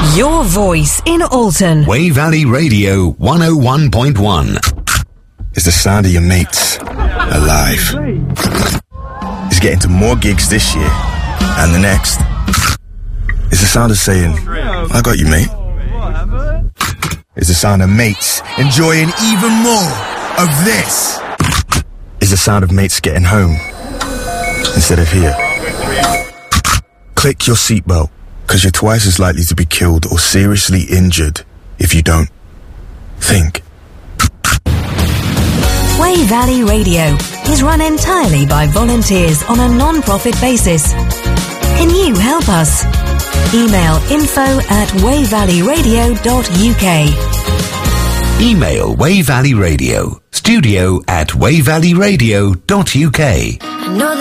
Your voice in Alton. Wey Valley Radio 101.1. It's the sound of your mates alive. It's getting to more gigs this year and the next. It's the sound of saying, I got you, mate. It's the sound of mates enjoying even more of this. It's the sound of mates getting home instead of here. Click your seatbelt, because you're twice as likely to be killed or seriously injured if you don't. Think. Wey Valley Radio is run entirely by volunteers on a non-profit basis. Can you help us? Email info@weyvalleyradio.uk. Email Wey Valley Radio, studio@weyvalleyradio.uk.